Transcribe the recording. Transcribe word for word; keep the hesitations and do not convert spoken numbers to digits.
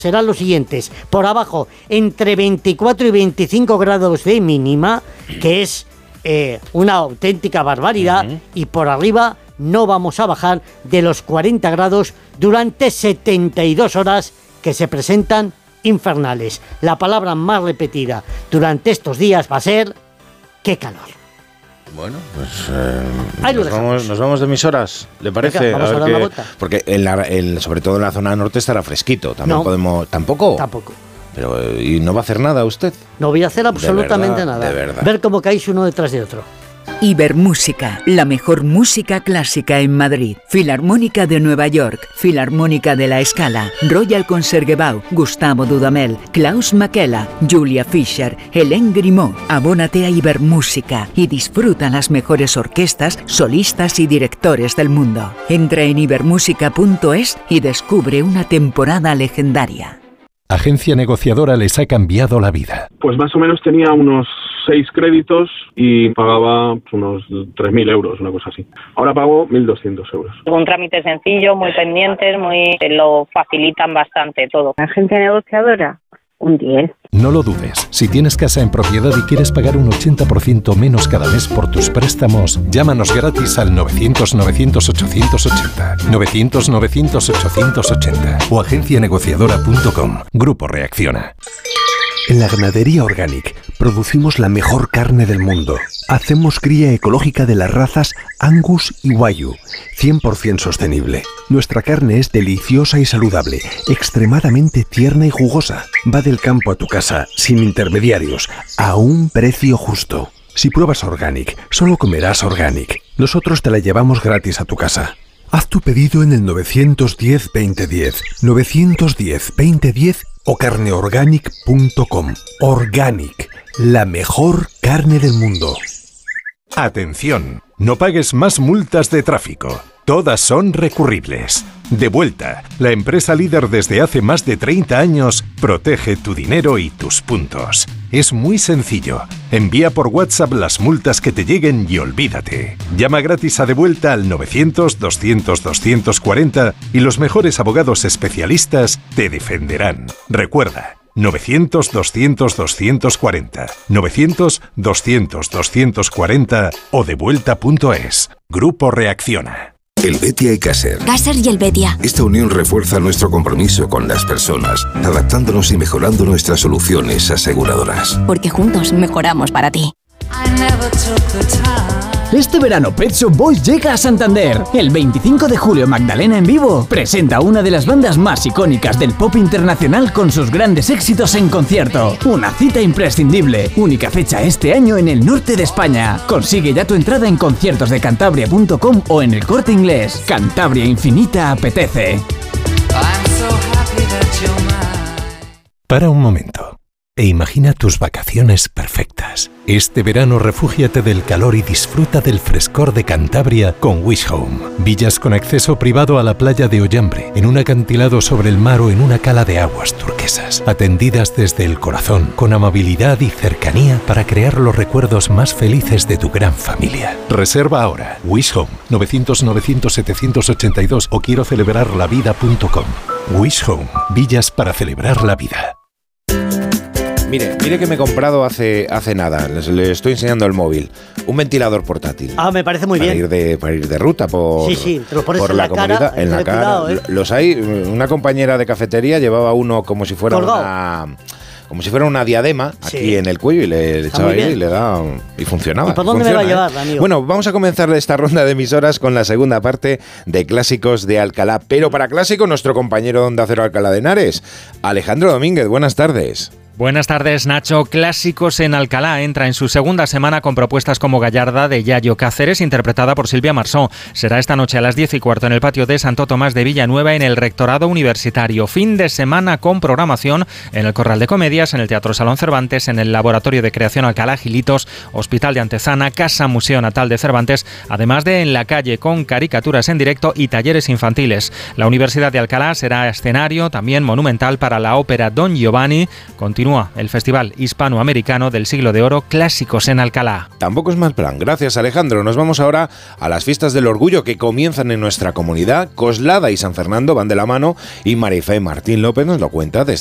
serán los siguientes. Por abajo, entre veinticuatro y veinticinco grados de mínima, que es eh, una auténtica barbaridad, uh-huh. y por arriba no vamos a bajar de los cuarenta grados durante setenta y dos horas que se presentan infernales. La palabra más repetida durante estos días va a ser ¡qué calor! Bueno, pues eh, Ahí lo nos, vamos, nos vamos de emisoras, ¿le parece? Venga, vamos a, a dar que, una vuelta. Porque en la, en, sobre todo en la zona norte estará fresquito. También no, podemos, ¿Tampoco? Tampoco. Pero, ¿y no va a hacer nada usted? No voy a hacer absolutamente de verdad, nada. De verdad. Ver cómo caéis uno detrás de otro. Ibermúsica, la mejor música clásica en Madrid. Filarmónica de Nueva York, Filarmónica de La Scala, Royal Concertgebouw, Gustavo Dudamel, Klaus Makela, Julia Fischer, Hélène Grimaud. Abónate a Ibermúsica y disfruta las mejores orquestas, solistas y directores del mundo. Entra en ibermúsica punto es y descubre una temporada legendaria. Agencia Negociadora les ha cambiado la vida. Pues más o menos tenía unos seis créditos y pagaba unos tres mil euros, una cosa así. Ahora pago mil doscientos euros. Un trámite sencillo, muy pendientes, muy lo facilitan bastante todo. Agencia Negociadora, un diez. No lo dudes. Si tienes casa en propiedad y quieres pagar un ochenta por ciento menos cada mes por tus préstamos, llámanos gratis al novecientos novecientos ochocientos ochenta, novecientos novecientos ochocientos ochenta o agencia negociadora punto com. Grupo Reacciona. En la Ganadería Organic producimos la mejor carne del mundo. Hacemos cría ecológica de las razas Angus y Wagyu, cien por ciento sostenible. Nuestra carne es deliciosa y saludable, extremadamente tierna y jugosa. Va del campo a tu casa, sin intermediarios, a un precio justo. Si pruebas Organic, solo comerás Organic. Nosotros te la llevamos gratis a tu casa. Haz tu pedido en el novecientos diez veinte diez, novecientos diez veinte diez o carne organic punto com. Organic, la mejor carne del mundo. Atención, no pagues más multas de tráfico. Todas son recurribles. Devuelta, la empresa líder desde hace más de treinta años, protege tu dinero y tus puntos. Es muy sencillo. Envía por WhatsApp las multas que te lleguen y olvídate. Llama gratis a Devuelta al novecientos doscientos doscientos cuarenta y los mejores abogados especialistas te defenderán. Recuerda, novecientos doscientos doscientos cuarenta, novecientos doscientos doscientos cuarenta o devuelta punto es. Grupo Reacciona. El Betia y Caser. Caser y el Betia. Esta unión refuerza nuestro compromiso con las personas, adaptándonos y mejorando nuestras soluciones aseguradoras. Porque juntos mejoramos para ti. Este verano Pet Shop Boys llega a Santander. El veinticinco de julio Magdalena en vivo presenta una de las bandas más icónicas del pop internacional con sus grandes éxitos en concierto. Una cita imprescindible. Única fecha este año en el norte de España. Consigue ya tu entrada en conciertos de cantabria punto com o en el Corte Inglés. Cantabria Infinita apetece. Para un momento e imagina tus vacaciones perfectas. Este verano refúgiate del calor y disfruta del frescor de Cantabria con Wish Home. Villas con acceso privado a la playa de Ollambre, en un acantilado sobre el mar o en una cala de aguas turquesas. Atendidas desde el corazón, con amabilidad y cercanía para crear los recuerdos más felices de tu gran familia. Reserva ahora. Wish Home, novecientos novecientos setecientos ochenta y dos o quiero celebrar la vida punto com. Wish Home, villas para celebrar la vida. Mire, mire que me he comprado hace, hace nada, les, le estoy enseñando el móvil, un ventilador portátil. Ah, me parece muy para bien. Ir de, para ir de ruta por, sí, sí, te lo pones por en la, la comunidad, cara, en la cara. Cuidado, ¿eh? Los hay, una compañera de cafetería llevaba uno como si fuera Colgado. una... como si fuera una diadema aquí sí. en el cuello y le, le echaba ahí y le da y funcionaba. ¿Y por dónde Funciona, me va a llevar, ¿eh? amigo? Bueno, vamos a comenzar esta ronda de emisoras con la segunda parte de Clásicos de Alcalá. Pero para clásico, nuestro compañero de Onda Cero Alcalá de Henares, Alejandro Domínguez. Buenas tardes. Buenas tardes, Nacho. Clásicos en Alcalá entra en su segunda semana con propuestas como Gallarda de Yayo Cáceres, interpretada por Silvia Marsó. Será esta noche a las diez y cuarto en el patio de Santo Tomás de Villanueva, en el Rectorado Universitario. Fin de semana con programación en el Corral de Comedias, en el Teatro Salón Cervantes, en el Laboratorio de Creación Alcalá Gilitos, Hospital de Antezana, Casa Museo Natal de Cervantes, además de en la calle con caricaturas en directo y talleres infantiles. La Universidad de Alcalá será escenario también monumental para la ópera Don Giovanni. Continúa continúa el Festival Hispanoamericano del Siglo de Oro Clásicos en Alcalá. Tampoco es mal plan. Gracias, Alejandro. Nos vamos ahora a las fiestas del orgullo que comienzan en nuestra comunidad. Coslada y San Fernando van de la mano y Marifé Martín López nos lo cuenta desde